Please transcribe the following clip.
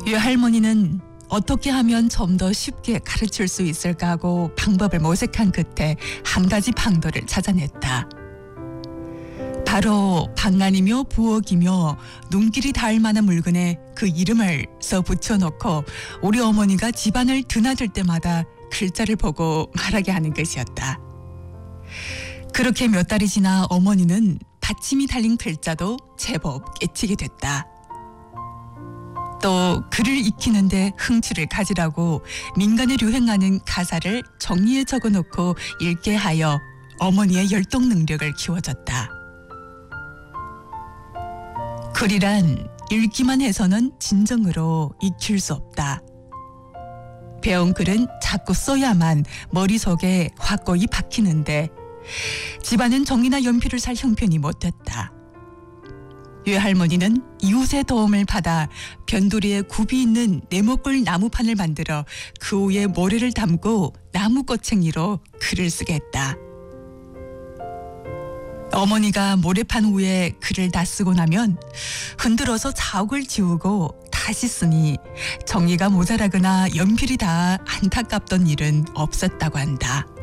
외할머니는 어떻게 하면 좀 더 쉽게 가르칠 수 있을까 하고 방법을 모색한 끝에 한 가지 방도를 찾아냈다. 바로 방안이며 부엌이며 눈길이 닿을 만한 물건에 그 이름을 써 붙여놓고 우리 어머니가 집안을 드나들 때마다 글자를 보고 말하게 하는 것이었다. 그렇게 몇 달이 지나 어머니는 받침이 달린 글자도 제법 깨치게 됐다. 또 글을 익히는데 흥취를 가지라고 민간에 유행하는 가사를 정리해 적어놓고 읽게 하여 어머니의 열동 능력을 키워줬다. 글이란 읽기만 해서는 진정으로 익힐 수 없다. 배운 글은 자꾸 써야만 머릿속에 확고히 박히는데 집안은 종이나 연필을 살 형편이 못됐다. 외할머니는 이웃의 도움을 받아 변두리에 굽이 있는 네모꼴 나무판을 만들어 그 위에 모래를 담고 나무 꼬챙이로 글을 쓰게 했다. 어머니가 모래판 위에 글을 다 쓰고 나면 흔들어서 자욱을 지우고 다시 쓰니 정리가 모자라거나 연필이 다 안타깝던 일은 없었다고 한다.